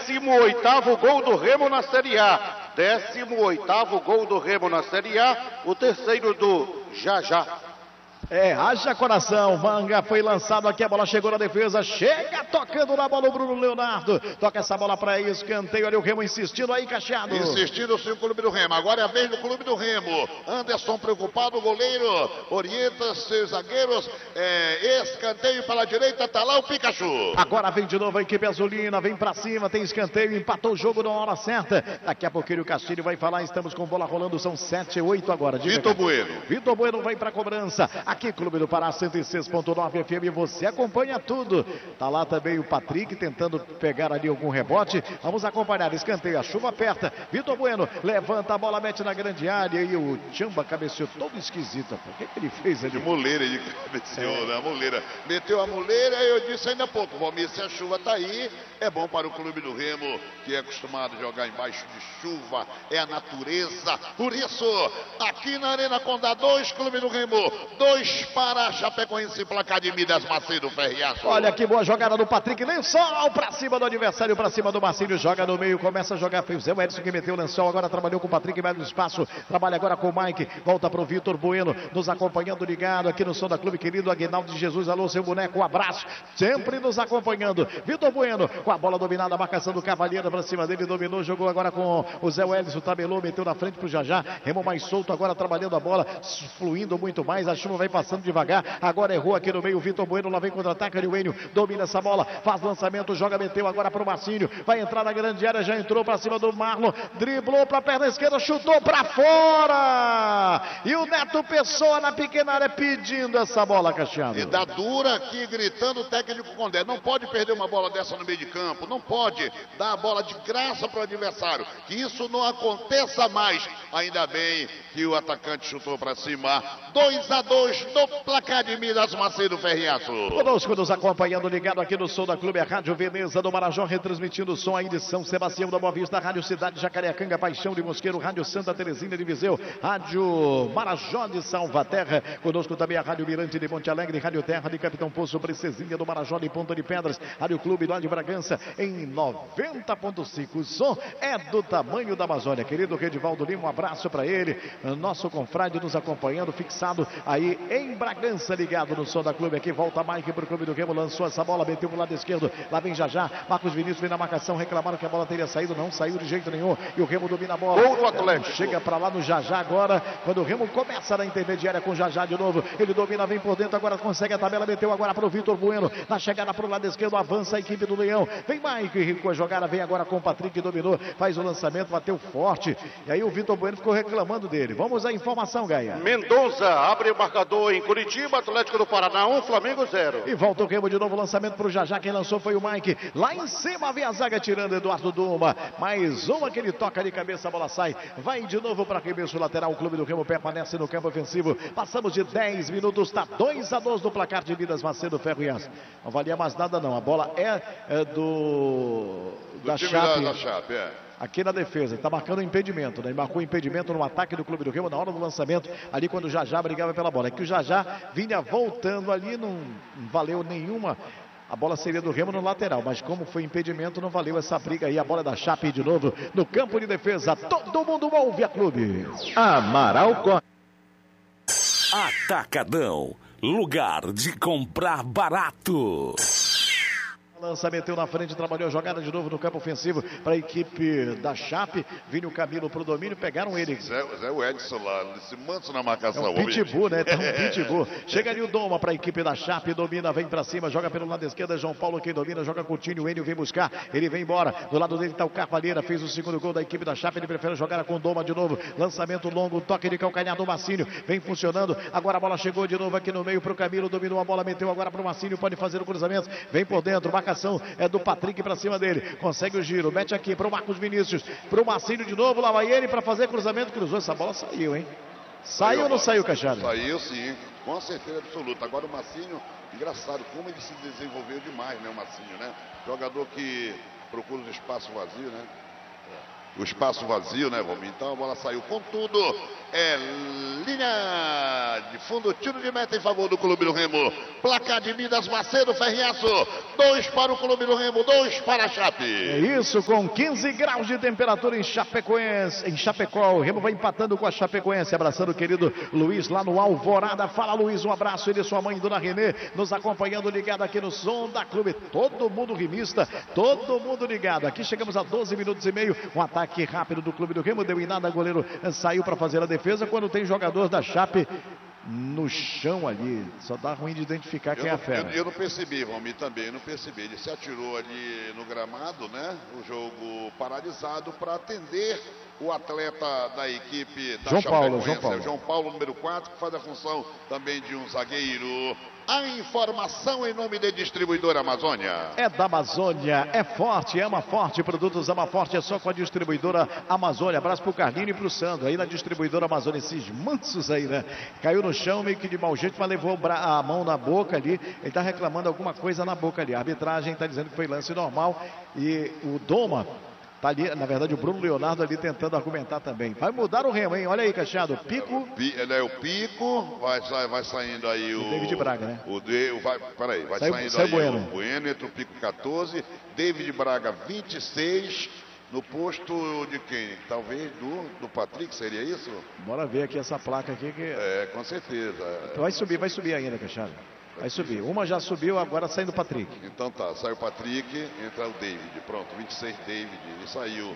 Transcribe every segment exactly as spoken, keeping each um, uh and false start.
décimo oitavo gol do Remo na Série A. décimo oitavo gol do Remo na Série A. O terceiro do Jajá. É, haja coração, Manga foi lançado aqui, a bola chegou na defesa, chega tocando na bola o Bruno Leonardo, toca essa bola para escanteio, ali o Remo insistindo aí, Cacheado. Insistindo sim o clube do Remo, agora é a vez do clube do Remo, Anderson preocupado, o goleiro orienta seus zagueiros, é, escanteio pela direita, tá lá o Pikachu. Agora vem de novo a equipe azulina, vem pra cima, tem escanteio, empatou o jogo na hora certa, daqui a pouquinho o Castilho vai falar, estamos com bola rolando, são sete, oito agora. Diga, Vitor Bueno. Vitor Bueno vai pra cobrança. Aqui, Clube do Pará, cento e seis ponto nove F M, você acompanha tudo. Tá lá também o Patrick tentando pegar ali algum rebote. Vamos acompanhar, escanteio, a chuva aperta. Vitor Bueno levanta a bola, mete na grande área e o Tchamba cabeceou todo esquisito. Por que, que ele fez ali? De muleira, ele cabeceou, é. né? Muleira. Meteu a muleira e eu disse ainda há pouco, Valmir, se a chuva tá aí, é bom para o Clube do Remo, que é acostumado a jogar embaixo de chuva, é a natureza. Por isso, aqui na Arena Condá, dois Clube do Remo, dois para a Chapecoense, placar de Midas Macedo Ferriaço. Olha que boa jogada do Patrick, lençol pra cima do adversário, pra cima do Marcinho, joga no meio, começa a jogar, foi o Zé Edson que meteu o lençol, agora trabalhou com o Patrick, mais no espaço, trabalha agora com o Mike, volta pro Vitor Bueno, nos acompanhando, ligado aqui no Som da Clube, querido Aguinaldo de Jesus, alô seu boneco, um abraço, sempre nos acompanhando, Vitor Bueno, com a bola dominada, a marcação do Cavalheiro pra cima dele, dominou, jogou agora com o Zé Edson, tabelou, meteu na frente pro Jajá, Remo mais solto, agora trabalhando a bola, fluindo muito mais, a chuva vai passando devagar, agora errou aqui no meio, Vitor Bueno, lá vem contra-ataque, o Enio domina essa bola, faz lançamento, joga, meteu agora pro Marcinho, vai entrar na grande área, já entrou pra cima do Marlon, driblou pra perna esquerda, chutou pra fora, e o Neto Pessoa na pequena área pedindo essa bola, Cacheado. E dá dura aqui, gritando o técnico Condé, não pode perder uma bola dessa no meio de campo, não pode dar a bola de graça pro adversário, que isso não aconteça mais, ainda bem que o atacante chutou pra cima, dois a dois no placar de Midas Macedo Ferriaço. Conosco nos acompanhando, ligado aqui no Som da Clube, a Rádio Veneza do Marajó, retransmitindo o som aí de São Sebastião da Boa Vista, Rádio Cidade Jacareacanga, Paixão de Mosqueiro, Rádio Santa Terezinha de Viseu, Rádio Marajó de Salvaterra, conosco também a Rádio Mirante de Monte Alegre, Rádio Terra de Capitão Poço, Princesinha do Marajó de Ponta de Pedras, Rádio Clube lá de Bragança, em noventa ponto cinco. O som é do tamanho da Amazônia. Querido Redivaldo Lima, um abraço para ele, nosso confrade nos acompanhando, fixado aí em Bragança, ligado no Som da Clube. Aqui volta Mike pro Clube do Remo, lançou essa bola, meteu pro lado esquerdo, lá vem Jajá, Marcos Vinícius vem na marcação, reclamaram que a bola teria saído, não saiu de jeito nenhum, e o Remo domina a bola. Gol do Atlético. Chega para lá no Jajá agora, quando o Remo começa na intermediária com Jajá de novo, ele domina, vem por dentro, agora consegue a tabela, meteu agora pro Vitor Bueno, na chegada pro lado esquerdo, avança a equipe do Leão, vem Mike, Rico a jogada, vem agora com o Patrick, dominou, faz o lançamento, bateu forte, e aí o Vitor Bueno ficou reclamando dele. Vamos à informação, Gaia. Mendonça abre o marcador em Curitiba, Atlético do Paraná um, Flamengo zero. E volta o Remo de novo, lançamento pro Jajá, quem lançou foi o Mike, lá em cima vem a zaga tirando Eduardo Duma, mais uma que ele toca de cabeça, a bola sai, vai de novo para arremesso lateral, o Clube do Remo permanece no campo ofensivo, passamos de dez minutos, está dois a dois no placar de Midas Macedo Ferro e Aço. Não valia mais nada não, a bola é, é do, do da time Chape. Da, da Chape, é. Aqui na defesa, está marcando impedimento, né? Marcou impedimento no ataque do Clube do Remo na hora do lançamento, ali quando o Jajá brigava pela bola. É que o Jajá vinha voltando ali, não valeu nenhuma. A bola seria do Remo no lateral, mas como foi impedimento, não valeu essa briga aí. A bola da Chape de novo no campo de defesa. Todo mundo ouve a Clube. Amaral Corte. Atacadão, lugar de comprar barato. Lança, meteu na frente, trabalhou a jogada de novo no campo ofensivo para a equipe da Chape. Vinha o Camilo pro domínio, pegaram ele. Zé, Zé o Edson lá, esse manso na marcação. É um pitbull, né? Tá um pitbull. Chega ali o Doma para a equipe da Chape, domina, vem para cima, joga pelo lado esquerdo, João Paulo quem domina, joga Coutinho, o Enio vem buscar, ele vem embora. Do lado dele está o Carvalheira, fez o segundo gol da equipe da Chape, ele prefere jogar com o Doma de novo. Lançamento longo, toque de calcanhar do Marcinho, vem funcionando. Agora a bola chegou de novo aqui no meio pro Camilo, dominou a bola, meteu agora pro Marcinho, pode fazer o cruzamento, vem por dentro, marcação é do Patrick para cima dele, consegue o giro, mete aqui pro Marcos Vinícius, pro Marcinho de novo, lá vai ele para fazer cruzamento, cruzou, essa bola saiu, hein? Saiu ou não saiu, Cachado? Saiu sim, com certeza absoluta. Agora o Marcinho, engraçado, como ele se desenvolveu demais, né, o Marcinho, né? Jogador que procura um espaço vazio, né? o espaço vazio, né, Valmir? Então a bola saiu com tudo. É linha de fundo, tiro de meta em favor do Clube do Remo. Placar de Midas Macedo, Ferriaço. Dois para o Clube do Remo, dois para a Chape. É isso, com quinze graus de temperatura em Chapecoense, em Chapecó. O Remo vai empatando com a Chapecoense, abraçando o querido Luiz lá no Alvorada. Fala, Luiz, um abraço. Ele e sua mãe, Dona Renê, nos acompanhando, ligado aqui no Som da Clube. Todo mundo rimista, todo mundo ligado. Aqui chegamos a doze minutos e meio. Um ataque rápido do Clube do Remo, deu em nada, goleiro saiu para fazer a defesa. Quando tem jogador da Chape no chão ali, só dá ruim de identificar quem eu é a não, fera. Eu, eu não percebi, Valmir, também, eu não percebi. Ele se atirou ali no gramado, né? O jogo paralisado para atender o atleta da equipe da João Paulo, Chapecoense, João Paulo. é o João Paulo, número quatro, que faz a função também de um zagueiro. A informação em nome da distribuidora Amazônia. É da Amazônia, é forte, ama forte, produtos ama forte, é só com a distribuidora Amazônia. Abraço pro Carlinho e pro Sandro, aí na distribuidora Amazônia, esses mansos aí, né? Caiu no chão meio que de mau jeito, mas levou a mão na boca ali, ele tá reclamando alguma coisa na boca ali. A arbitragem tá dizendo que foi lance normal e o Doma tá ali, na verdade, o Bruno Leonardo ali tentando argumentar também. Vai mudar o Remo, hein? Olha aí, Cachado. Pico. Ele é o Pico, vai, vai saindo aí o. o David Braga, né? O de, o, vai, peraí, vai saiu, saindo saiu aí Bueno. o Bueno, entre o Pico quatorze, David Braga vinte e seis, no posto de quem? Talvez do, do Patrick, seria isso? Bora ver aqui essa placa aqui que. É, com certeza. Vai subir, vai subir ainda, Cachado. Vai subir. Uma já subiu, agora saindo o Patrick. Então tá, sai o Patrick, entra o David. Pronto, vinte e seis David. E saiu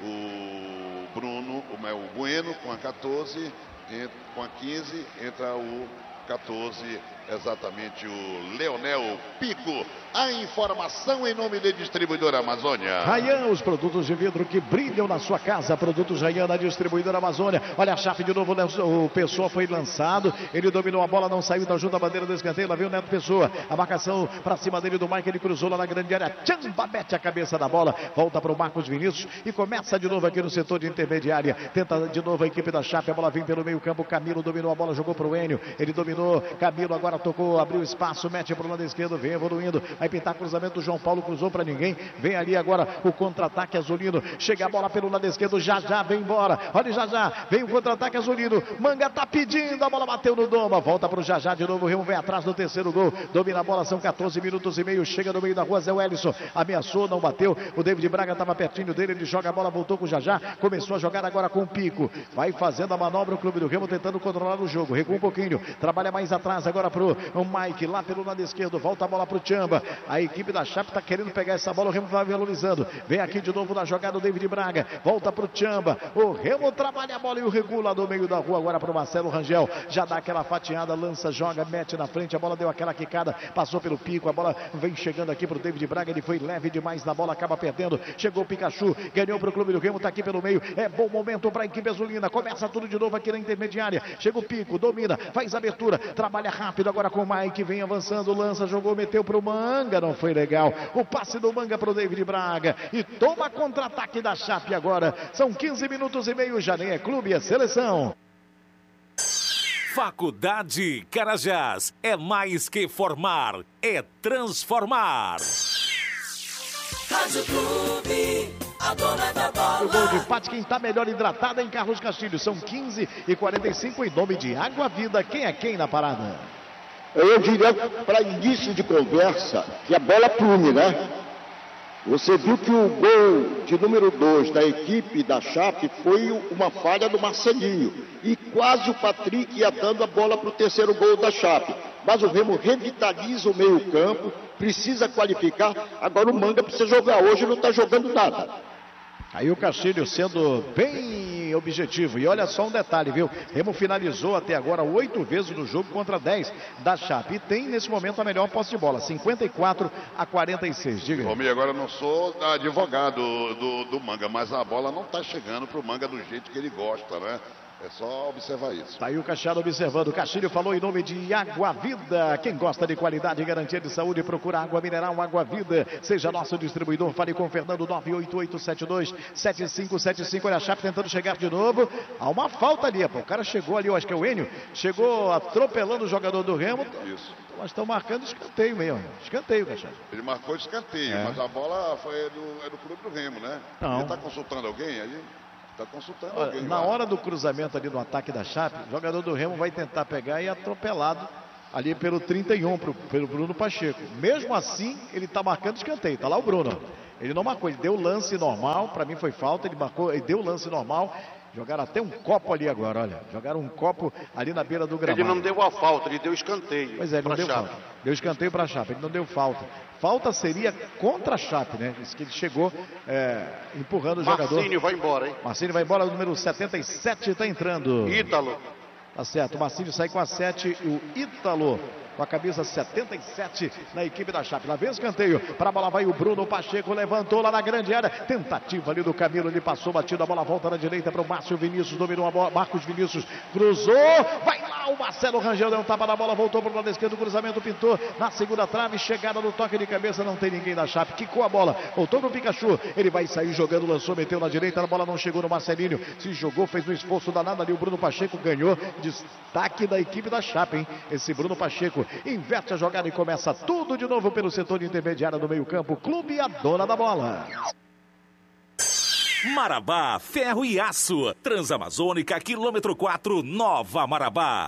o Bruno, o, o Bueno com a quatorze, entra, com a quinze, entra o quatorze, exatamente o Leonel Pico. A informação em nome da distribuidora Amazônia. Rayan, os produtos de vidro que brilham na sua casa. Produtos Rayan da distribuidora Amazônia. Olha a Chape de novo, o Pessoa foi lançado. Ele dominou a bola, não saiu, tá junto à bandeira do escanteio. Lá veio o Neto Pessoa. A marcação para cima dele do Mike, ele cruzou lá na grande área. Tchamba, mete a cabeça da bola. Volta para o Marcos Vinícius e começa de novo aqui no setor de intermediária. Tenta de novo a equipe da Chape. A bola vem pelo meio campo. Camilo dominou a bola, jogou para o Enio. Ele dominou. Camilo agora tocou, abriu espaço, mete para o lado esquerdo, vem evoluindo. Vai pintar cruzamento, João Paulo cruzou para ninguém. Vem ali agora o contra-ataque azulino. Chega a bola pelo lado esquerdo, já já vem embora. Olha já já, vem o contra-ataque azulino. Manga tá pedindo, a bola bateu no Doma. Volta para o já já de novo, o Remo vem atrás do terceiro gol. Domina a bola, são quatorze minutos e meio. Chega no meio da rua, Zé Wellison. Ameaçou, não bateu. O David Braga estava pertinho dele, ele joga a bola, voltou com o já já. Começou a jogar agora com o Pico. Vai fazendo a manobra o Clube do Remo, tentando controlar o jogo. Recua um pouquinho, trabalha mais atrás agora pro o Mike, lá pelo lado esquerdo. Volta a bola pro Tchamba. A equipe da Chape está querendo pegar essa bola, o Remo vai valorizando. Vem aqui de novo na jogada o David Braga. Volta pro Tchamba. O Remo trabalha a bola e o regula do meio da rua agora pro Marcelo Rangel. Já dá aquela fatiada, lança, joga, mete na frente. A bola deu aquela quicada, passou pelo Pico. A bola vem chegando aqui pro David Braga. Ele foi leve demais na bola, acaba perdendo. Chegou o Pikachu, ganhou pro Clube do Remo, tá aqui pelo meio. É bom momento para a equipe azulina. Começa tudo de novo aqui na intermediária. Chega o Pico, domina, faz abertura, trabalha rápido agora com o Mike. Vem avançando, lança, jogou, meteu pro Manga. Não foi legal. O passe do Manga pro David Braga. E toma contra-ataque da Chape agora. São quinze minutos e meio. Já nem é clube, é seleção. Faculdade Carajás. É mais que formar, é transformar. Rádio Clube, a dona da bola. O gol de empate, quem está melhor hidratado é em Carlos Castilho. São quinze e quarenta e cinco em nome de Água Vida. Quem é quem na parada? Eu diria para início de conversa que a bola plume, né? Você viu que o gol de número dois da equipe da Chape foi uma falha do Marcelinho. E quase o Patrick ia dando a bola para o terceiro gol da Chape. Mas o Remo revitaliza o meio campo, precisa qualificar. Agora o Manga precisa jogar hoje, não está jogando nada. Aí o Castilho sendo bem objetivo. E olha só um detalhe, viu? Remo finalizou até agora oito vezes no jogo contra dez da Chape. E tem nesse momento a melhor posse de bola, cinquenta e quatro a quarenta e seis. Diga. Romir, agora eu não sou advogado do, do Manga, mas a bola não está chegando para o Manga do jeito que ele gosta, né? É só observar isso. Tá aí o Cachado observando. O Castilho falou em nome de Água Vida. Quem gosta de qualidade e garantia de saúde, procura Água Mineral, Água Vida. Seja nosso distribuidor. Fale com o Fernando, nove oito oito sete dois sete cinco sete cinco. Olha a Chape tentando chegar de novo. Há uma falta ali, pô. O cara chegou ali, eu acho que é o Enio. Chegou atropelando o jogador do Remo. Isso. Nós estamos marcando escanteio mesmo. Escanteio, Cachado. Ele marcou escanteio, é. mas a bola foi do, é do clube do Remo, né? Não. Ele está consultando alguém ali? Está consultando Olha, alguém. na lá. hora do cruzamento ali no ataque da Chape, o jogador do Remo vai tentar pegar e atropelado ali pelo trinta e um, pro, pelo Bruno Pacheco. Mesmo assim, ele está marcando escanteio. Está lá o Bruno. Ele não marcou, ele deu lance normal. Para mim foi falta, ele marcou, ele deu lance normal. Jogaram até um copo ali agora, olha. Jogaram um copo ali na beira do gramado. Ele não deu a falta, ele deu escanteio. Pois é, ele não deu Chape. falta. Deu escanteio para a Chape, ele não deu falta. Falta seria contra a Chape, né? Isso que ele chegou é, empurrando o jogador. Marcinho vai embora, hein? Marcinho vai embora, o número setenta e sete está entrando. Ítalo. Tá certo, o Marcinho sai com a sete e o Ítalo com a camisa setenta e sete na equipe da Chape. Lá vem o escanteio, para a bola vai o Bruno Pacheco, levantou lá na grande área, tentativa ali do Camilo, ele passou batido, a bola volta na direita para o Márcio Vinícius, dominou a bola, Marcos Vinícius cruzou, vai lá o Marcelo Rangel, deu um tapa na bola, voltou para o lado esquerdo, cruzamento pintou na segunda trave, chegada no toque de cabeça, não tem ninguém da Chape, quicou a bola, voltou pro Pikachu, ele vai sair jogando, lançou, meteu na direita, a bola não chegou no Marcelinho, se jogou, fez um esforço danado ali, o Bruno Pacheco ganhou, destaque da equipe da Chape, hein? Esse Bruno Pacheco inverte a jogada e começa tudo de novo pelo setor intermediário do meio campo, Clube a dona da bola. Marabá, ferro e aço, Transamazônica, quilômetro quatro, Nova Marabá.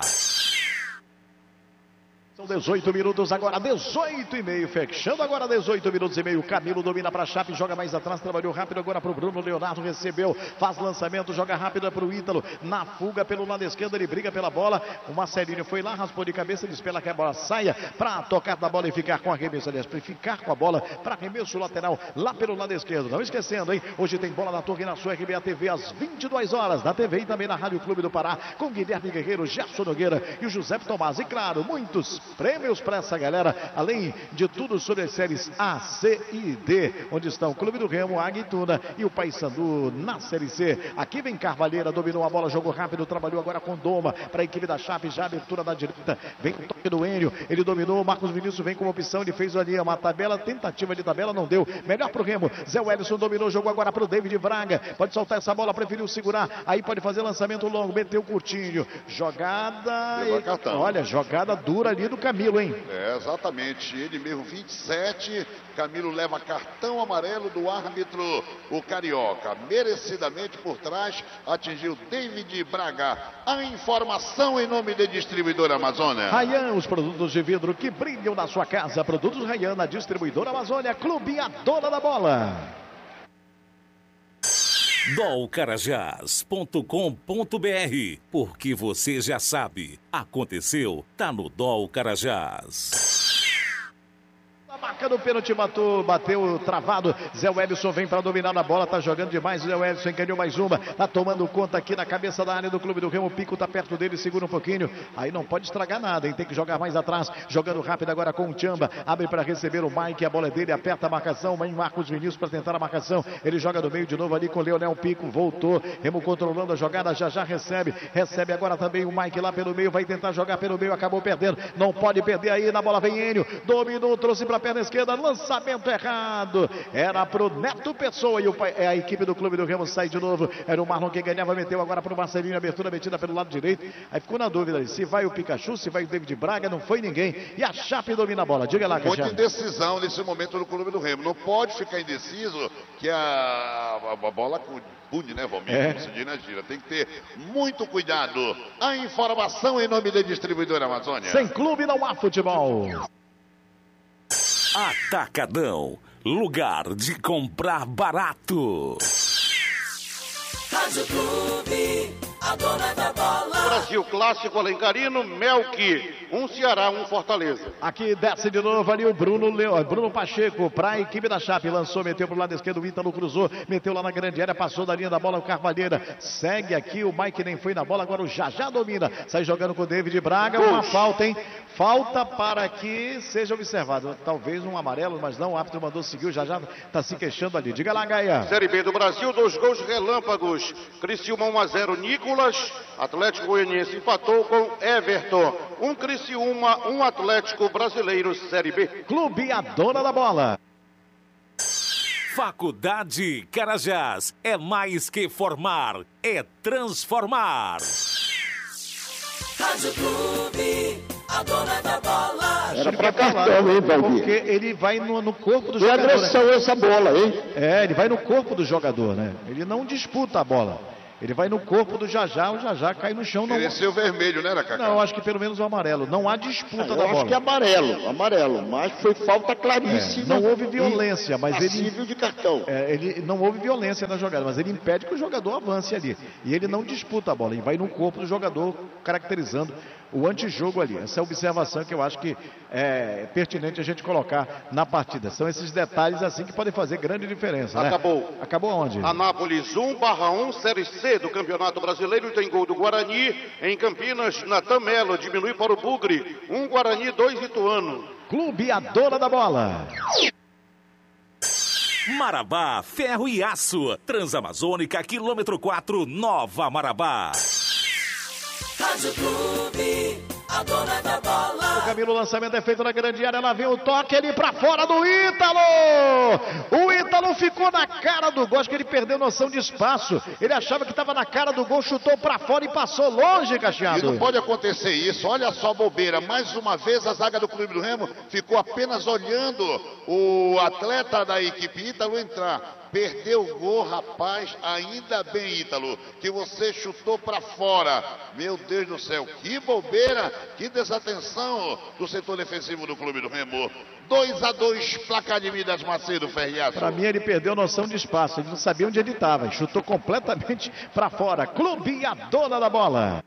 São dezoito minutos agora, dezoito e meio, fechando agora dezoito minutos e meio. Camilo domina para a Chape, joga mais atrás, trabalhou rápido agora para o Bruno. Leonardo recebeu, faz lançamento, joga rápido para o Ítalo. Na fuga pelo lado esquerdo, ele briga pela bola. O Marcelinho foi lá, raspou de cabeça, ele espera que a bola saia para tocar da bola e ficar com arremesso. Aliás, para ficar com a bola para arremesso lateral lá pelo lado esquerdo. Não esquecendo, hein? Hoje tem bola na Torre na sua R B A T V às vinte e duas horas, na T V e também na Rádio Clube do Pará, com Guilherme Guerreiro, Gerson Nogueira e o José Tomás. E claro, muitos prêmios para essa galera, além de tudo sobre as séries A, C e D, onde estão o Clube do Remo, Águia e Tuna e o Paysandu na Série C. Aqui vem Carvalheira, dominou a bola, jogou rápido, trabalhou agora com Doma para a equipe da Chape, já abertura da direita, vem o toque do Enio, ele dominou, Marcos Vinícius vem com opção, ele fez ali uma tabela, tentativa de tabela, não deu, melhor pro Remo, Zé Wellison dominou, jogou agora pro David Braga, pode soltar essa bola, preferiu segurar, aí pode fazer lançamento longo, meteu curtinho, jogada, e... olha, jogada dura ali do Camilo, hein? É, exatamente, ele mesmo, vinte e sete, Camilo leva cartão amarelo do árbitro, o Carioca, merecidamente por trás, atingiu David Braga. A informação em nome de Distribuidora Amazônia. Rayan, os produtos de vidro que brilham na sua casa, produtos Rayan, na Distribuidora Amazônia, Clube a dona da bola. dol carajás ponto com ponto br, porque você já sabe, aconteceu, tá no Dol Carajás. A marca do pênalti matou, bateu travado. Zé Wellison vem para dominar na bola, tá jogando demais. Zé Wellison ganhou mais uma, tá tomando conta aqui na cabeça da área do Clube do Remo. O Pico tá perto dele, segura um pouquinho. Aí não pode estragar nada, hein? Tem que jogar mais atrás, jogando rápido agora com o Tchamba. Abre para receber o Mike, a bola é dele, aperta a marcação. Vem Marcos Vinícius para tentar a marcação. Ele joga no meio de novo ali com o Leonel Pico, voltou. Remo controlando a jogada, já já recebe. Recebe agora também o Mike lá pelo meio, vai tentar jogar pelo meio, acabou perdendo. Não pode perder aí, na bola vem Enio, dominou, trouxe para perna esquerda, lançamento errado, era pro Neto Pessoa e o, a equipe do Clube do Remo sai de novo, era o Marlon que ganhava, meteu agora pro Marcelinho, abertura metida pelo lado direito, aí ficou na dúvida ali, se vai o Pikachu, se vai o David Braga, não foi ninguém, e a Chape domina a bola, diga lá, Muita indecisão nesse momento no Clube do Remo, não pode ficar indeciso, que a, a, a bola pune, né, Valmir, é. como se diz na gira, tem que ter muito cuidado. A informação em nome da Distribuidora Amazônia. Sem clube não há futebol. Atacadão, lugar de comprar barato. Rádio Clube, a dona da bola. Brasil Clássico Alencarino, Melqui, um Ceará, um Fortaleza. Aqui desce de novo ali o Bruno Leo, Bruno Pacheco para a equipe da Chape, lançou, meteu pro lado esquerdo, o Ítalo cruzou, meteu lá na grande área, passou da linha da bola o Carvalheira, segue aqui, o Mike nem foi na bola, agora o Jajá domina, sai jogando com o David Braga, uma falta, hein? Falta para que seja observado, talvez um amarelo, mas não, o árbitro mandou seguir, o Jajá está se queixando ali, diga lá, Gaia. Série B do Brasil, dois gols relâmpagos, Criciúma um a zero, Nicolas. Caçulas, Atlético Goianiense empatou com Everton. Um Criciúma, um Atlético Brasileiro Série B. Clube a dona da bola. Faculdade Carajás, é mais que formar, é transformar. Rádio Clube, a dona da bola. Era pra cartão, hein, Valdir? Porque ele vai no, no corpo do Foi jogador. agressão Né? essa bola, hein? É, ele vai no corpo do jogador, né? Ele não disputa a bola. Ele vai no corpo do Jajá, o Jajá cai no chão. Não... Mereceu vermelho, né, Cacá? Não, acho que pelo menos o amarelo. Não há disputa Eu da acho bola. que é amarelo, amarelo, mas foi falta claríssima. É, não houve violência, mas ele- passível de cartão. É, ele não houve violência na jogada, mas ele impede que o jogador avance ali. E ele não disputa a bola, ele vai no corpo do jogador, caracterizando o antijogo ali. Essa é a observação que eu acho que é pertinente a gente colocar na partida. São esses detalhes assim que podem fazer grande diferença, né? Acabou. Acabou onde? Anápolis um barra um, Série C do Campeonato Brasileiro, tem gol do Guarani. Em Campinas, Natan Melo diminui para o Bugre. Um Guarani, dois Ituano. Clube a dona da bola. Marabá, ferro e aço. Transamazônica, quilômetro quatro, Nova Marabá. Rádio Clube, a dona da bola. O Camilo, o lançamento é feito na grande área, lá vem o toque ali pra fora do Ítalo. O Ítalo ficou na cara do gol, acho que ele perdeu noção de espaço. Ele achava que estava na cara do gol, chutou pra fora e passou longe, E Cacheado. não pode acontecer isso. Olha só a bobeira. Mais uma vez a zaga do Clube do Remo ficou apenas olhando o atleta da equipe Ítalo entrar. Perdeu o gol, rapaz. Ainda bem, Ítalo, que você chutou para fora. Meu Deus do céu, que bobeira, que desatenção do setor defensivo do Clube do Remo. dois a dois, placar de Midas Macedo, Ferriaço. Pra mim ele perdeu noção de espaço, ele não sabia onde ele estava, chutou completamente pra fora. Clube a dona da bola.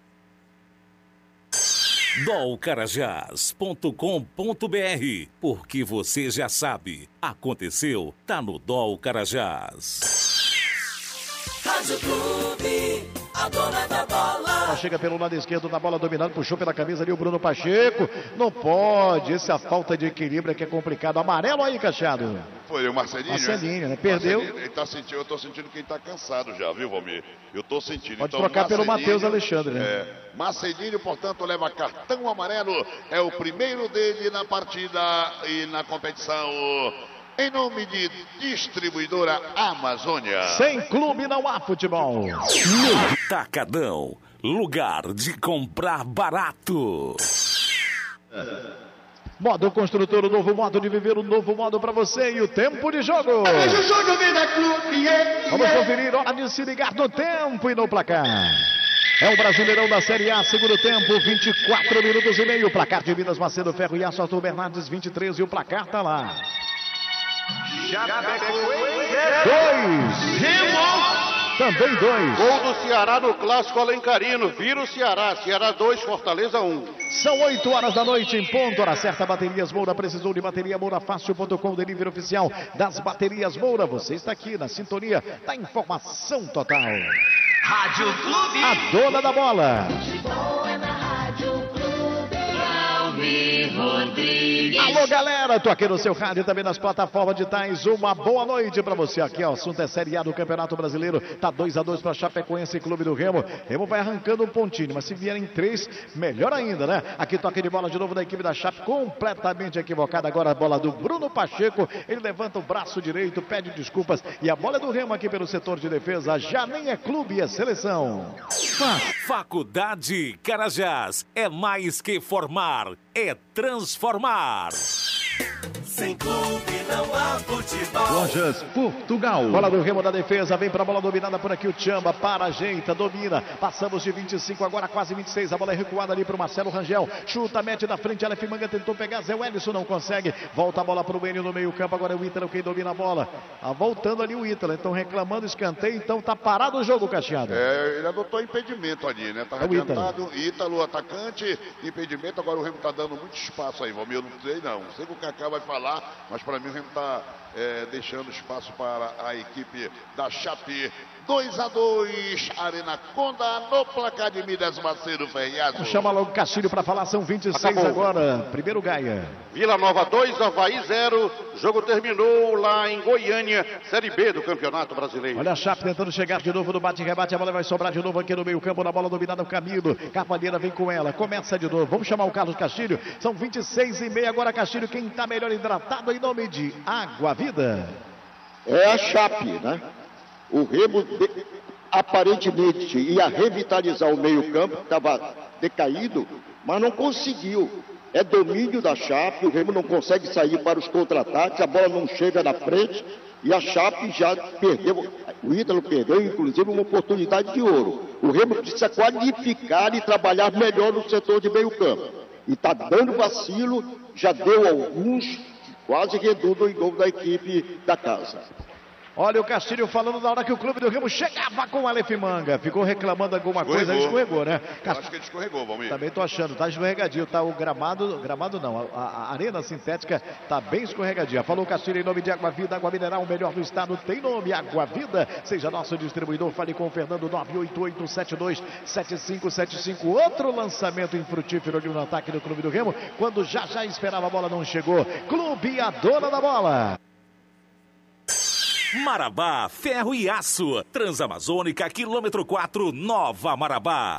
dol carajás ponto com ponto br, porque você já sabe, aconteceu, tá no Dol Carajás. Rádio Clube, a dona da bola. Ela chega pelo lado esquerdo da bola dominando, puxou pela camisa ali o Bruno Pacheco. Não pode, essa falta de equilíbrio é que é complicado. Amarelo aí, Cacheado. Foi o Marcelinho, Marcelinho, né? Perdeu. Marcelinho, ele tá sentindo, eu tô sentindo que ele tá cansado já, viu, Valmir? Eu tô sentindo. Pode Então, trocar pelo Marcelinho, Matheus Alexandre, né? É, Marcelinho, portanto, leva cartão amarelo. É o primeiro dele na partida e na competição. Em nome de Distribuidora Amazônia. Sem clube não há futebol. Tacadão, lugar de comprar barato. Modo construtor, o novo modo de viver, o novo modo pra você e o tempo de jogo. Vamos conferir, hora de se ligar no tempo e no placar. É o Brasileirão da Série A, segundo tempo, vinte e quatro minutos e meio. Placar de Minas Macedo, Ferro e Aço, Arthur Bernardes, vinte e três, e o placar tá lá. Dois. Também dois. Gol do Ceará no Clássico Alencarino. Vira o Ceará. Ceará dois, Fortaleza um. São oito horas da noite em ponto. Hora certa, Baterias Moura. Precisou de bateria Moura Fácil ponto com, delivery oficial das Baterias Moura. Você está aqui na sintonia da informação total. Rádio Clube. A dona da bola. Alô, galera, tô aqui no seu rádio, também nas plataformas digitais. Uma boa noite pra você aqui, ó. O assunto é Série A do Campeonato Brasileiro. Tá dois a dois pra Chapecoense e Clube do Remo. Remo vai arrancando um pontinho, mas se vierem três, melhor ainda, né? Aqui toque de bola de novo da equipe da Chape, completamente equivocada. Agora a bola do Bruno Pacheco. Ele levanta o braço direito, pede desculpas. E a bola é do Remo aqui pelo setor de defesa. Já nem é clube, é seleção. Faculdade Carajás, é mais que formar, é transformar. Sem clube não há futebol. Lojas Portugal. Bola do Remo da defesa, vem pra bola dominada por aqui o Tchamba, para, ajeita, domina. Passamos de vinte e cinco, agora quase vinte e seis. A bola é recuada ali pro Marcelo Rangel. Chuta, mete na frente, Aleph Manga tentou pegar, Zé Wellison não consegue. Volta a bola pro Enio no meio campo, agora é o Ítalo quem domina a bola. Ah, voltando ali o Ítalo, então reclamando escanteio, então tá parado o jogo, Cacheado. É, ele adotou impedimento ali, né? Tá É o Ítalo. adiantado, Ítalo, atacante, impedimento. Agora o Remo tá dando muito espaço aí, Valmir. Eu não sei não. Não sei o que o Cacá vai falar, mas pra mim o Remo tá está é, deixando espaço para a equipe da Chape. dois a dois, Arena Conda, no placar de Minas Macedo Ferriato. Chama logo o Castilho para falar, são vinte e seis Acabou. agora. Primeiro Gaia. Vila Nova dois, Avaí zero. Jogo terminou lá em Goiânia, Série B do Campeonato Brasileiro. Olha a Chape tentando chegar de novo no bate-rebate. A bola vai sobrar de novo aqui no meio-campo. Na bola dominada o Camilo. Carvalheira vem com ela. Começa de novo. Vamos chamar o Carlos Castilho. São vinte e seis e meia agora. Castilho, quem está melhor hidratado em nome de Água Vida. É a Chape, né? O Remo de, aparentemente ia revitalizar o meio-campo, que estava decaído, mas não conseguiu. É domínio da Chape, o Remo não consegue sair para os contra-ataques, a bola não chega na frente e a Chape já perdeu. O Ítalo perdeu, inclusive, uma oportunidade de ouro. O Remo precisa qualificar e trabalhar melhor no setor de meio-campo. E está dando vacilo, já deu alguns, quase redundam em gol da equipe da casa. Olha o Castilho falando na hora que o Clube do Remo chegava com o Aleph Manga. Ficou reclamando alguma Escorregou. coisa, ele escorregou, né? Eu acho que ele escorregou, Valmir. Também tô achando, tá escorregadio, tá o gramado, gramado não, a, a arena sintética tá bem escorregadia. Falou Castilho em nome de Água Vida, água mineral, o melhor do estado, tem nome, Água Vida. Seja nosso distribuidor, fale com o Fernando, nove oito oito sete dois sete cinco sete cinco. Outro lançamento infrutífero de um ataque do Clube do Remo, quando já já esperava a bola não chegou. Clube, a dona da bola. Marabá, ferro e aço. Transamazônica, quilômetro quatro, Nova Marabá.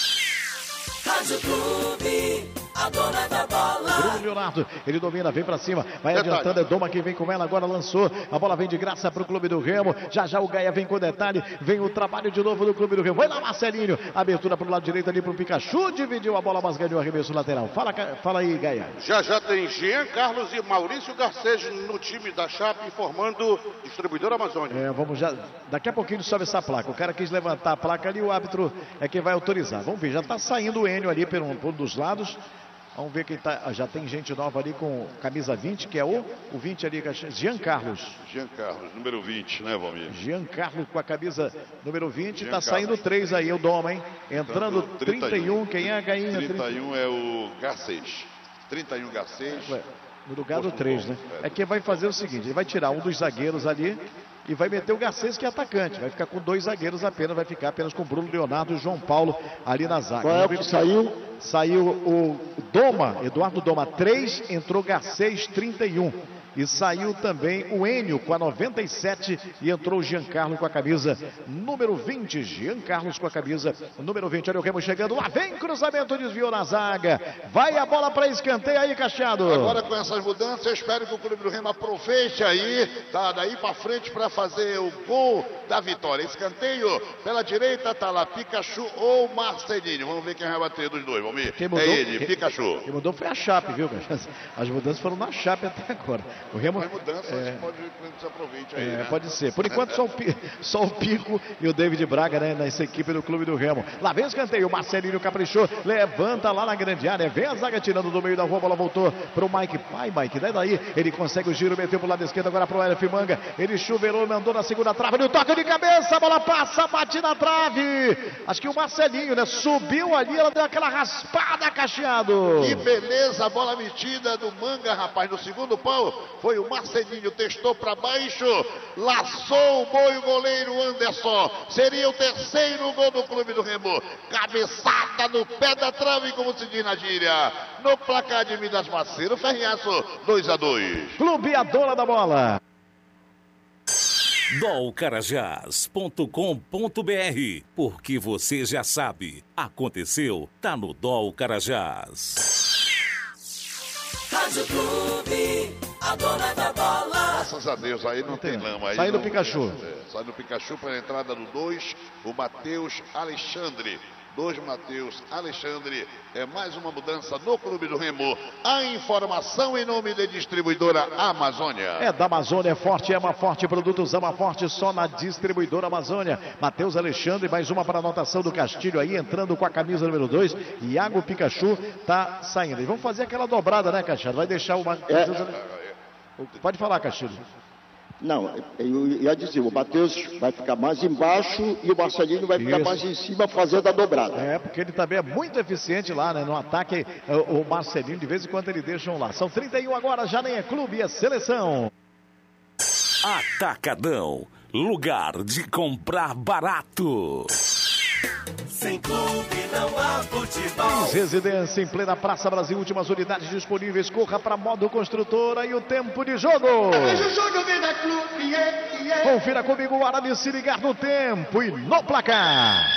Rádio Clube, a dona da bola. Bruno Leonardo, ele domina, vem pra cima, vai Detalhe. adiantando, é Doma quem vem com ela, agora lançou, a bola vem de graça pro Clube do Remo, já já o Gaia vem com detalhe, vem o trabalho de novo do Clube do Remo, vai lá Marcelinho, abertura pro lado direito ali pro Pikachu, dividiu a bola, mas ganhou o arremesso lateral. Fala, fala aí, Gaia. Já já tem Jean Carlos e Maurício Garcês no time da Chape, formando distribuidor Amazônia. É, vamos já, daqui a pouquinho sobe essa placa, o cara quis levantar a placa ali, o árbitro é quem vai autorizar. Vamos ver, já tá saindo o Enio ali por um, por um dos lados. Vamos ver quem tá. Já tem gente nova ali com camisa vinte, que é o, o vinte ali, Jean Carlos. Jean Carlos, número vinte, né, Valmir? Jean Carlos com a camisa número vinte. Jean Tá Carlos. saindo três aí, o Doma, hein? Entrando Entrando trinta e um. Quem é a Gainha? trinta e um é o Garcês. trinta e um Garcês. Ué, no lugar do Posto três, bom, né? é. É que vai fazer o seguinte: ele vai tirar um dos zagueiros ali e vai meter o Garcês, que é atacante. Vai ficar com dois zagueiros apenas, vai ficar apenas com Bruno Leonardo e João Paulo ali na zaga. Qual é o que saiu? Saiu o Doma, Eduardo Doma três, entrou Garcês trinta e um. E saiu também o Enio com a noventa e sete e entrou o Giancarlo com a camisa número vinte. Giancarlo com a camisa número vinte. Olha o Remo chegando, lá vem cruzamento, desviou na zaga. Vai a bola para escanteio aí, Cacheado. Agora com essas mudanças, eu espero que o Clube do Remo aproveite aí, tá daí para frente para fazer o gol da vitória. Escanteio pela direita, tá lá Pikachu ou Marcelinho. Vamos ver quem vai bater dos dois, vamos ver. Quem mudou, É ele, quem, Pikachu. Quem mudou foi a Chape, viu? As mudanças foram na Chape até agora. O Remo, As mudanças, é, pode ver que se aproveite aí, é, né? pode ser. Por enquanto, só o, Pi- só o Pico e o David Braga, né, nessa equipe do Clube do Remo. Lá vem o escanteio, o Marcelinho caprichou, levanta lá na grande área, vem a zaga tirando do meio da rua, a bola voltou pro Mike. Pai, Mike, daí daí, ele consegue o giro, meteu pro lado esquerdo, agora pro Aleph Manga. Ele chuveirou, mandou na segunda trave, no toque de cabeça, a bola passa, bate na trave. Acho que o Marcelinho, né, subiu ali, ela deu aquela raspada, Cacheado. Que beleza, a bola metida do Manga, rapaz. No segundo pau foi o Marcelinho, testou para baixo, laçou o boi o goleiro Anderson. Seria o terceiro gol do Clube do Remo. Cabeçada no pé da trave, como se diz na gíria. No placar de Minas Macedo, Ferriaço, dois a dois. Clube, a dona da bola. dol carajás ponto com ponto br, porque você já sabe, aconteceu, tá no Dol Carajás. Rádio Clube, a dona da bola. Graças a Deus, aí não, Não tem, tem. lama. Aí Sai do não- Pikachu. É, sai do Pikachu para a entrada do dois, o Matheus Alexandre. dois, Matheus Alexandre. É mais uma mudança no Clube do Remo. A informação em nome da distribuidora Amazônia. É da Amazônia, é forte, é uma forte, produtos Ama Forte, só na distribuidora Amazônia. Matheus Alexandre, mais uma para a anotação do Castilho aí, entrando com a camisa número dois. Iago Pikachu tá saindo. E vamos fazer aquela dobrada, né, Castilho? Vai deixar o... É. Pode falar, Castilho. Não, eu ia dizer, o Matheus vai ficar mais embaixo e o Marcelinho vai ficar Isso. mais em cima fazendo a dobrada. É, porque ele também é muito eficiente lá, né? No ataque, o Marcelinho, de vez em quando ele deixa um lá. São trinta e um agora, já nem é clube, é seleção. Atacadão, lugar de comprar barato. Sem clube não há futebol. Residência em plena Praça Brasil, últimas unidades disponíveis. Corra para Modo Construtora e o tempo de jogo. Confira comigo, hora de se ligar no tempo e no placar.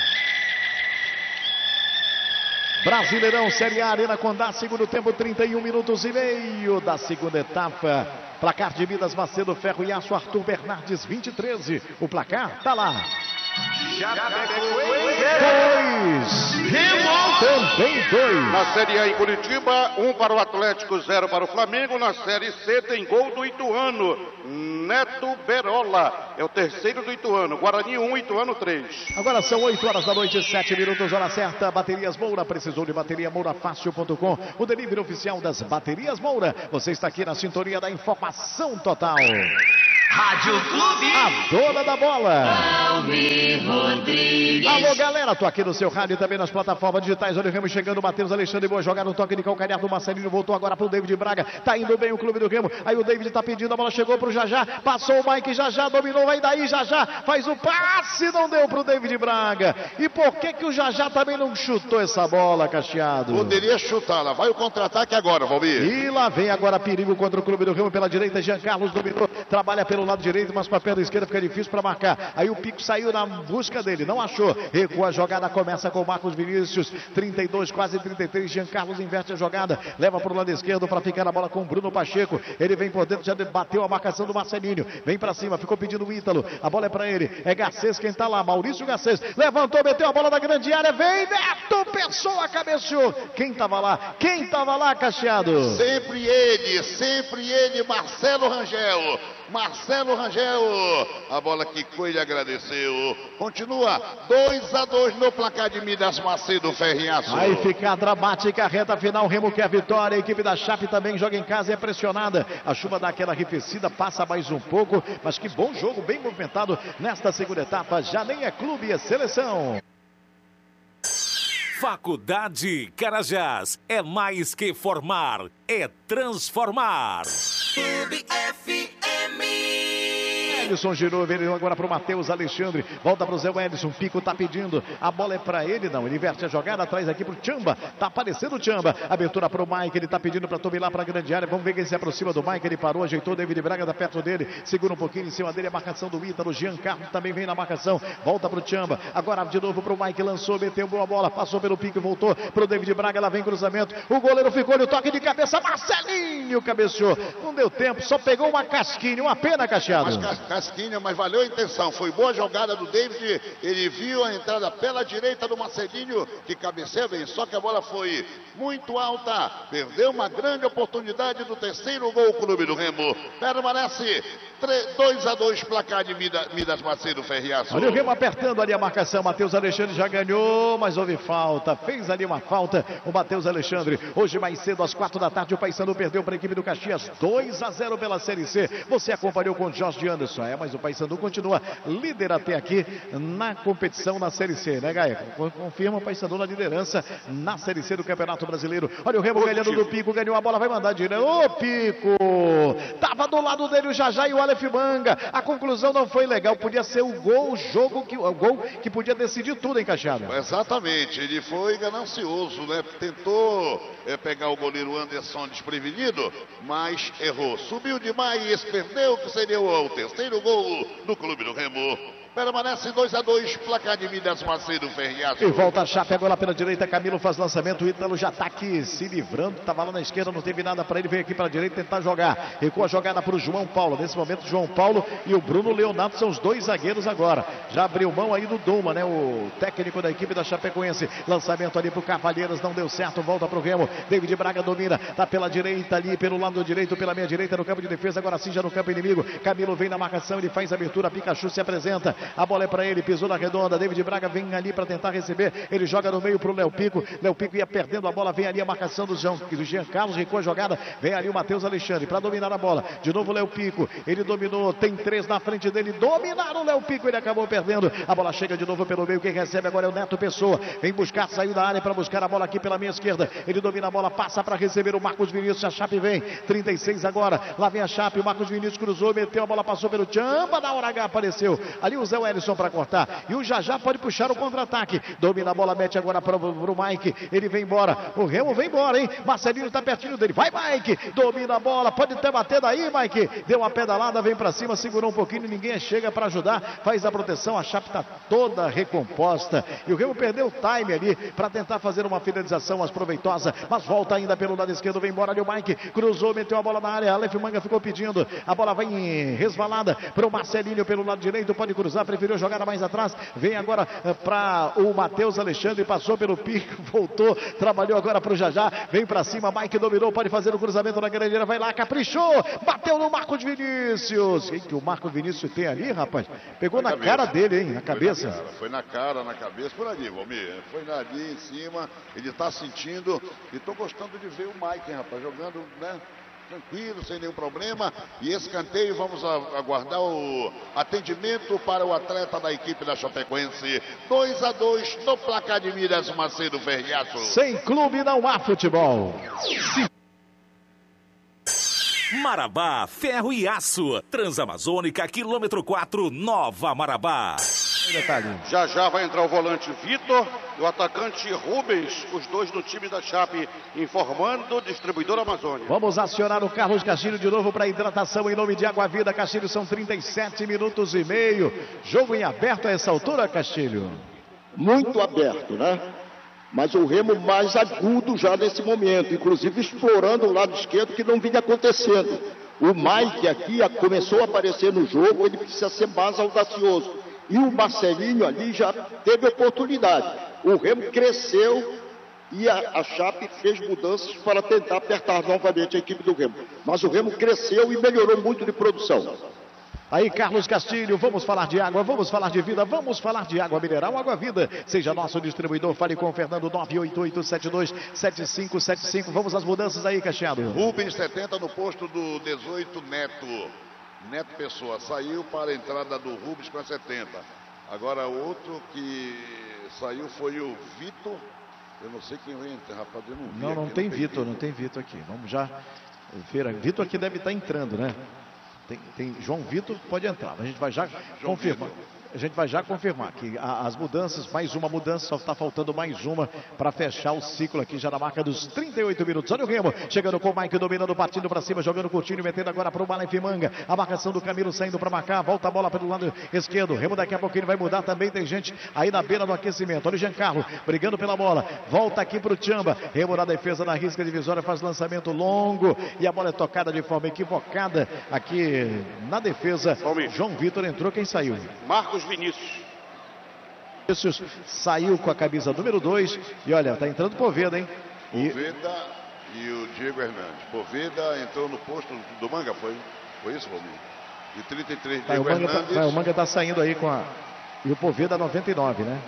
Brasileirão Série A, Arena Condá, segundo tempo, trinta e um minutos e meio da segunda etapa. Placar de Midas Macedo, Ferro e Aço, Arthur Bernardes, vinte e treze. O placar tá lá. Dois. Também dois. Na Série A em Curitiba, um para o Atlético, zero para o Flamengo. Na Série C tem gol do Ituano. Neto Berola é o terceiro do Ituano. Guarani um, Ituano três. Agora são oito horas da noite, sete minutos, hora certa. Baterias Moura, precisou de bateria Moura Fácil ponto com. O delivery oficial das Baterias Moura. Você está aqui na sintonia da informação total. Rádio Clube. A dona da bola. Almir Rodrigues. Alô, galera, tô aqui no seu rádio e também nas plataformas digitais. Olha o Remo chegando, Matheus Alexandre, boa jogada, no toque de calcanhar do Marcelinho, voltou agora pro David Braga, tá indo bem o clube do Remo, aí o David tá pedindo, a bola chegou pro Jajá, passou o Mike, Jajá dominou, vai daí, Jajá, faz o passe, não deu pro David Braga. E por que que o Jajá também não chutou essa bola, Cacheado? Poderia chutar, lá vai o contra-ataque agora, Valmir. E lá vem agora perigo contra o clube do Remo pela direita, Jean Carlos dominou, trabalha pelo lado direito, mas com a perna esquerda fica difícil para marcar. Aí o Pico saiu na busca dele, não achou. Recua a jogada, começa com o Marcos Vinícius, trinta e dois, quase trinta e três. Jean Carlos inverte a jogada, leva para o lado esquerdo para ficar a bola com o Bruno Pacheco. Ele vem por dentro, já bateu a marcação do Marcelinho. Vem para cima, ficou pedindo o Ítalo. A bola é para ele, é Garcês quem tá lá, Maurício Garcês. Levantou, meteu a bola da grande área, vem Neto, Pessoa, cabeceou. Quem tava lá? Quem tava lá, Cacheado? Sempre ele, sempre ele, Marcelo Rangel. Marcelo Rangel, a bola quicou e ele agradeceu. Continua dois a dois no placar de Midas Macedo, Ferrinhaço. Vai ficar dramática a reta final, Remo quer a vitória, a equipe da Chape também joga em casa e é pressionada. A chuva dá aquela arrefecida, passa mais um pouco, mas que bom jogo, bem movimentado nesta segunda etapa, já nem é clube, é seleção. Faculdade Carajás, é mais que formar, é transformar. Clube F M. Edson girou, veio agora para o Matheus Alexandre, volta para o Zé Edson, Pico tá pedindo, a bola é para ele, não, ele inverte a jogada, traz aqui para o Tchamba, tá aparecendo o Tchamba, abertura para o Mike, ele tá pedindo para Tobi lá para a grande área, vamos ver quem se aproxima do Mike, ele parou, ajeitou, David Braga tá perto dele, segura um pouquinho em cima dele, a marcação do Ítalo, Jean Carlos também vem na marcação, volta para o Tchamba, agora de novo para o Mike, lançou, meteu boa bola, passou pelo Pico, voltou para o David Braga, lá vem cruzamento, o goleiro ficou no toque de cabeça, Marcelinho cabeceou, não deu tempo, só pegou uma casquinha, uma pena, Cacheado. Mas casquinha, mas valeu a intenção, foi boa jogada do David, ele viu a entrada pela direita do Marcelinho, que cabeceia bem, só que a bola foi muito alta, perdeu uma grande oportunidade do terceiro gol, o clube do Remo, permanece dois a dois, placar de Midas, Midas Macedo, Ferriaço. Olha o Remo apertando ali a marcação, Matheus Alexandre já ganhou, mas houve falta, fez ali uma falta, o Matheus Alexandre, hoje mais cedo às quatro da tarde, o Paysandu perdeu para a equipe do Caxias, dois a zero pela Série C, você acompanhou com o Jorge Anderson, é, mas o Paysandu continua líder até aqui na competição na Série C, né, Gaia? Confirma o Paysandu na liderança na Série C do Campeonato Brasileiro. Olha o Remo ganhando do Pico, ganhou a bola, vai mandar direto. Ô, Pico! Tava do lado dele o Jajá e o Aleph Manga. A conclusão não foi legal, podia ser o gol, o jogo, que, o gol que podia decidir tudo, encaixado. Exatamente, ele foi ganancioso, né? Tentou é, pegar o goleiro Anderson desprevenido, mas errou. Subiu demais, perdeu, que seria o terceiro gol do clube do Remo. Permanece dois a dois, placar de Midas Macedo, Ferriaço. E volta a Chape agora pela direita, Camilo faz lançamento, o Ítalo já tá aqui se livrando, tava lá na esquerda, não teve nada para ele, veio aqui para a direita tentar jogar. Recua a jogada para o João Paulo, nesse momento João Paulo e o Bruno Leonardo são os dois zagueiros agora. Já abriu mão aí do Duma, né, o técnico da equipe da Chapecoense. Lançamento ali pro Cavaleiros, não deu certo, volta pro Remo. David Braga domina, tá pela direita ali, pelo lado direito, pela meia direita no campo de defesa, agora sim já no campo inimigo. Camilo vem na marcação, ele faz a abertura, Pikachu se apresenta. A bola é para ele, pisou na redonda. David Braga vem ali para tentar receber. Ele joga no meio pro Léo Pico. Léo Pico ia perdendo a bola. Vem ali a marcação do Jean, do Jean Carlos. Recua a jogada. Vem ali o Matheus Alexandre para dominar a bola. De novo o Léo Pico. Ele dominou. Tem três na frente dele. Dominaram o Léo Pico. Ele acabou perdendo. A bola chega de novo pelo meio. Quem recebe agora é o Neto Pessoa. Vem buscar, saiu da área para buscar a bola aqui pela minha esquerda. Ele domina a bola, passa para receber o Marcos Vinícius. A Chape vem. trinta e seis agora. Lá vem a Chape. O Marcos Vinícius cruzou, meteu a bola, passou pelo Tchamba. Na hora H apareceu. Ali o Zé Wellison para cortar. E o Jajá pode puxar o contra-ataque. Domina a bola, mete agora para o Mike. Ele vem embora. O Remo vem embora, hein? Marcelinho está pertinho dele. Vai, Mike. Domina a bola. Pode ter bater daí, Mike. Deu uma pedalada, vem para cima, segurou um pouquinho. Ninguém chega para ajudar. Faz a proteção. A Chape está toda recomposta. E o Remo perdeu o time ali para tentar fazer uma finalização mais proveitosa. Mas volta ainda pelo lado esquerdo. Vem embora ali o Mike. Cruzou, meteu a bola na área. Aleph Manga ficou pedindo. A bola vai resvalada para o Marcelinho pelo lado direito. Pode cruzar. Preferiu jogar mais atrás. Vem agora para o Matheus Alexandre. Passou pelo pico. Voltou. Trabalhou agora para o Jajá. Vem para cima. Mike dominou. Pode fazer o cruzamento na grande área. Vai lá. Caprichou. Bateu no Marcos Vinícius. O que o Marcos Vinícius tem ali, rapaz? Pegou na cara dele, hein? Na cabeça. Foi na cara, na cabeça. Por ali, Valmir. Foi ali em cima. Ele está sentindo. E estou gostando de ver o Mike, hein, rapaz, jogando, né? Tranquilo, sem nenhum problema. E escanteio, vamos aguardar o atendimento para o atleta da equipe da Chapecoense. dois a dois no placar de Miras Macedo Ferriaço. Sem clube não há futebol. Marabá, ferro e aço. Transamazônica, quilômetro quatro, Nova Marabá. Já já vai entrar o volante Vitor e o atacante Rubens, os dois do time da Chape, informando o distribuidor Amazônia. Vamos acionar o Carlos Castilho de novo para hidratação em nome de Água Vida. Castilho, são trinta e sete minutos e meio. Jogo em aberto a essa altura, Castilho? Muito aberto, né? Mas o Remo mais agudo já nesse momento, inclusive explorando o lado esquerdo que não vinha acontecendo. O Mike aqui começou a aparecer no jogo, ele precisa ser mais audacioso. E o Marcelinho ali já teve oportunidade. O Remo cresceu e a, a Chape fez mudanças para tentar apertar novamente a equipe do Remo. Mas o Remo cresceu e melhorou muito de produção. Aí, Carlos Castilho, vamos falar de água, vamos falar de vida, vamos falar de água mineral, Água Vida. Seja nosso distribuidor, fale com o Fernando, nove oito oito sete dois sete cinco sete cinco. Vamos às mudanças aí, Cacheado. Rubens setenta no posto do dezoito, Neto. Neto Pessoa saiu para a entrada do Rubens com a setenta. Agora outro que saiu foi o Vitor. Eu não sei quem entra, rapaz. Eu não vi não, não aqui, tem não Vitor, não tem Vitor aqui. Vamos já ver. Vitor aqui deve estar entrando, né? Tem, tem João Vitor, pode entrar. A gente vai já João confirmar. Vitor. A gente vai já confirmar que a, as mudanças, mais uma mudança, só está faltando mais uma para fechar o ciclo aqui, já na marca dos trinta e oito minutos. Olha o Remo, chegando com o Mike, dominando, partindo para cima, jogando curtinho, metendo agora para o Aleph Manga. A marcação do Camilo saindo para marcar, volta a bola pelo lado esquerdo. Remo daqui a pouquinho vai mudar também, tem gente aí na beira do aquecimento. Olha o Giancarlo, brigando pela bola, volta aqui para o Tchamba. Remo na defesa, na risca divisória, faz lançamento longo e a bola é tocada de forma equivocada aqui na defesa. João Vitor entrou, quem saiu? Marcos Vinícius. Vinícius saiu com a camisa número dois. E olha, tá entrando Poveda, hein? E... Poveda e o Diego Hernandes. Poveda entrou no posto do Manga, foi? Foi isso, Valmir? De trinta e três, tá, Diego o Manga Hernandes. Tá, o Manga tá saindo aí com a... E o Poveda noventa e nove, né?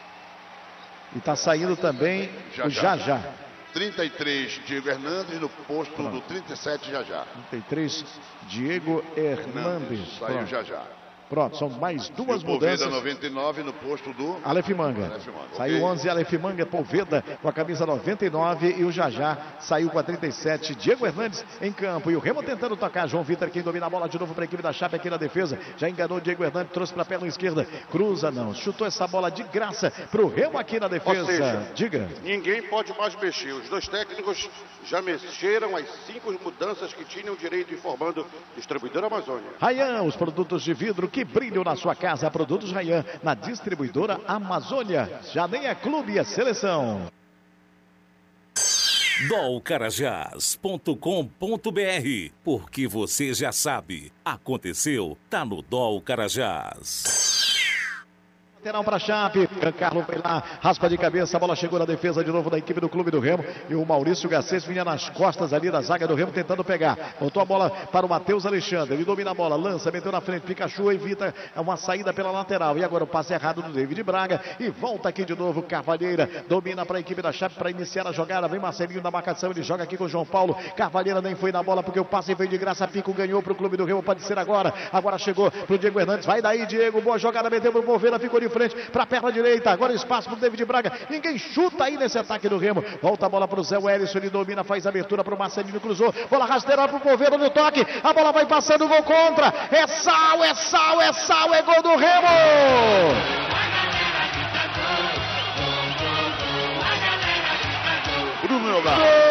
E tá saindo também já, o Já Já. trinta e três, Diego Hernandes no posto Pronto. do trinta e sete, Já Já. trinta e três, Diego Hernandes. Hernandes saiu Pronto. Já Já. Pronto, são mais duas e mudanças. Poveda noventa e nove no posto do Aleph Manga. Aleph Manga. Saiu okay. onze, Aleph Manga, Poveda com a camisa noventa e nove e o Jajá saiu com a trinta e sete. Diego Hernandes em campo e o Remo tentando tocar. João Vitor quem domina a bola de novo para a equipe da Chape aqui na defesa. Já enganou o Diego Hernandes, trouxe para a perna esquerda. Cruza não, chutou essa bola de graça para o Remo aqui na defesa. Ou seja, diga. Ninguém pode mais mexer. Os dois técnicos já mexeram as cinco mudanças que tinham direito, informando distribuidora Amazônia. Rayan, os produtos de vidro que brilham na sua casa. Produtos Rayan na distribuidora Amazônia. Já nem é clube, é seleção. dol carajás ponto com ponto br, porque você já sabe, aconteceu, tá no Dol Carajás. Lateral para a Chape, Giancarlo foi lá, raspa de cabeça, a bola chegou na defesa de novo da equipe do Clube do Remo e o Maurício Garcês vinha nas costas ali da zaga do Remo tentando pegar, voltou a bola para o Matheus Alexandre, ele domina a bola, lança, meteu na frente, Pikachu evita uma saída pela lateral e agora o passe errado do David Braga e volta aqui de novo, Carvalheira domina para a equipe da Chape para iniciar a jogada, vem Marcelinho da marcação, ele joga aqui com o João Paulo, Carvalheira nem foi na bola porque o passe veio de graça, Pico ganhou para o Clube do Remo, pode ser agora, agora chegou para o Diego Hernandes, vai daí Diego, boa jogada, meteu para o Moveira, ficou de frente para a perna direita, agora espaço para o David Braga, ninguém chuta aí nesse ataque do Remo, volta a bola para o Zé Wellison, ele domina, faz abertura para o Marcelinho, cruzou, bola rasteira para o Moveira no toque, a bola vai passando, gol contra, é sal, é sal, é sal, é gol do Remo! Bruno Leonardo.